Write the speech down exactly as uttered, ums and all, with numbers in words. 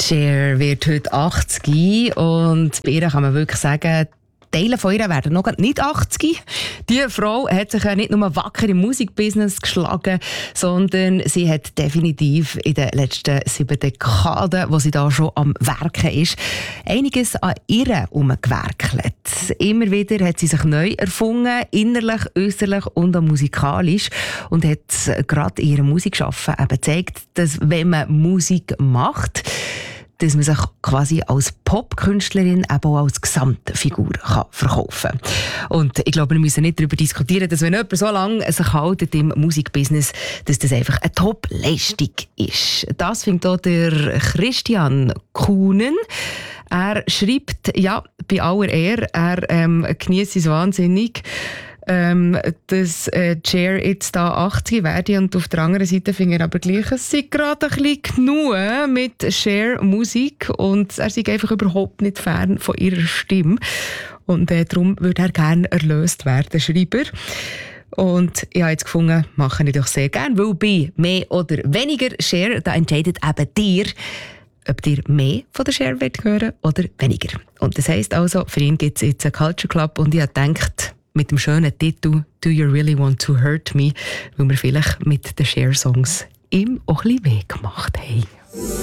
Cher wird heute achtzig und bei ihr kann man wirklich sagen, Teile von ihr werden noch nicht achtzig. Die Frau hat sich nicht nur wacker im Musikbusiness geschlagen, sondern sie hat definitiv in den letzten sieben Dekaden, wo sie da schon am Werken ist, einiges an ihr herumgewerkelt. Immer wieder hat sie sich neu erfunden, innerlich, äußerlich und auch musikalisch, und hat gerade in ihrem Musikschaffen eben gezeigt, dass wenn man Musik macht, dass man sich quasi als Popkünstlerin eben auch als Gesamtfigur kann verkaufen kann. Und ich glaube, wir müssen nicht darüber diskutieren, dass wenn jemand so lange sich hält im Musikbusiness, dass das einfach eine Top-Leistung ist. Das findet auch der Christian Kuhnen. Er schreibt, ja, bei aller Ehre, er ähm, genießt es wahnsinnig, Ähm, dass äh, Cher jetzt da achtzig werde, und auf der anderen Seite finde ich aber gleich, es sei gerade ein bisschen genug mit Cher-Musik und er sei einfach überhaupt nicht fern von ihrer Stimme. Und äh, darum würde er gerne erlöst werden, Schreiber. Und ich habe jetzt gefunden, mache ich doch sehr gerne, weil bei mehr oder weniger Cher, da entscheidet eben dir, ob dir mehr von der Cher hören oder weniger. Und das heisst also, für ihn gibt es jetzt einen Culture Club, und ich habe gedacht, mit dem schönen Titel «Do You Really Want to Hurt Me», weil wir vielleicht mit den Cher-Songs ihm auch ein bisschen weh gemacht haben.